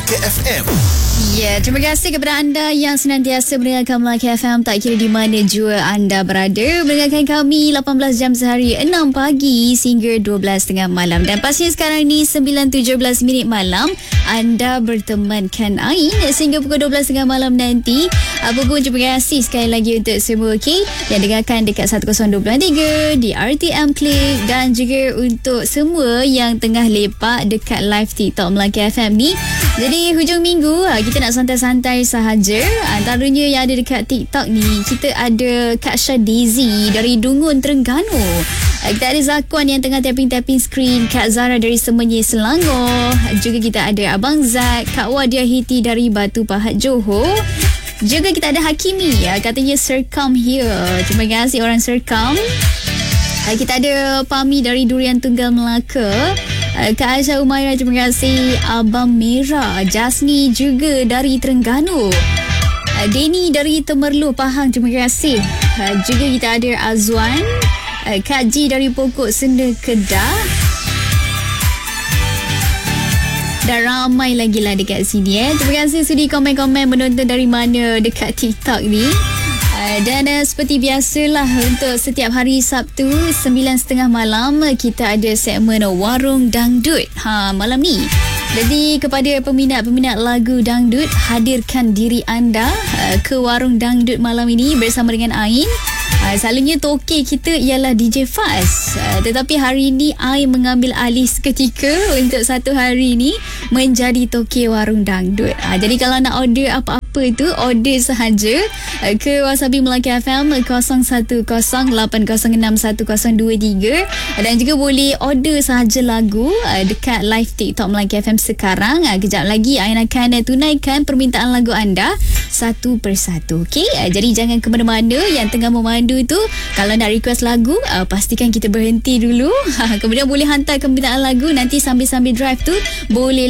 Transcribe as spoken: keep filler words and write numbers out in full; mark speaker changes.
Speaker 1: Melaka F M.
Speaker 2: Ya, terima kasih kepada anda yang senantiasa mendengarkan Melaka F M, tak kira di mana jua anda berada. Mendengarkan kami lapan belas jam sehari, enam pagi sehingga dua belas tengah malam. Dan pastinya sekarang ni sembilan tujuh belas minit malam, anda bertemankan Ain sehingga pukul dua belas tengah malam nanti. Apa pun terima kasih sekali lagi untuk semua, okay, yang dengarkan dekat seratus dua puluh tiga di R T M Click, dan juga untuk semua yang tengah lepak dekat live TikTok Melaka F M ni. Jadi hujung minggu kita nak santai-santai sahaja. Antaranya yang ada dekat TikTok ni, kita ada Kak Syah Daisy dari Dungun, Terengganu. Kita ada Zakuan yang tengah tapping-tapping screen, Kak Zara dari Semenyih, Selangor. Juga kita ada Abang Zat, Kak Wadia Hiti dari Batu Pahat, Johor. Juga kita ada Hakimi, katanya Serkam here. Terima kasih orang Serkam. Kita ada Pami dari Durian Tunggal, Melaka. Kak Aisyah Umairah, terima kasih. Abang Merah, Jasni juga dari Terengganu. Denny dari Temerloh, Pahang, terima kasih. Juga kita ada Azwan, Kak Ji dari Pokok Senda, Kedah. Dan ramai lagi lah dekat sini eh. Terima kasih sudi komen-komen menonton dari mana dekat TikTok ni. Dan uh, seperti biasalah, untuk setiap hari Sabtu sembilan tiga puluh malam kita ada segmen Warung Dangdut ha, malam ni. Jadi kepada peminat-peminat lagu dangdut, hadirkan diri anda uh, ke Warung Dangdut malam ini bersama dengan Ain. Uh, selalunya toke kita ialah D J Faz, uh, tetapi hari ini Ain mengambil alih seketika untuk satu hari ini menjadi toke Warung Dangdut. uh, Jadi kalau nak order apa-apa itu, order sahaja uh, ke Wasabi Melaka F M kosong satu kosong lapan kosong enam satu kosong dua tiga, dan juga boleh order sahaja lagu uh, dekat live TikTok Melaka F M sekarang. uh, Kejap lagi Ain akan uh, tunaikan permintaan lagu anda satu persatu. Okay? Uh, jadi jangan ke mana-mana yang tengah memandu tu. Kalau nak request lagu, uh, pastikan kita berhenti dulu. Kemudian boleh hantar permintaan lagu, nanti sambil-sambil drive tu boleh